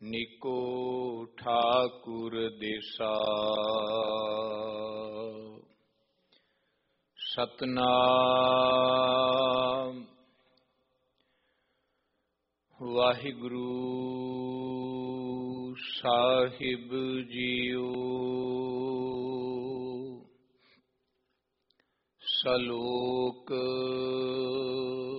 ਨਿਕੋ ਠਾਕੁਰ ਦੇਸਾ। ਸਤਨਾਮ ਵਾਹਿਗੁਰੂ ਸਾਹਿਬ JIO. ਸ਼ਲੋਕ